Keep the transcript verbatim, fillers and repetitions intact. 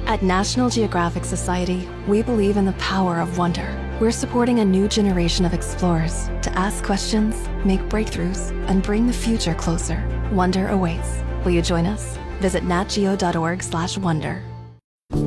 At National Geographic Society, we believe in the power of wonder. We're supporting a new generation of explorers to ask questions, make breakthroughs, and bring the future closer. Wonder awaits. Will you join us? Visit natgeo dot org slash wonder.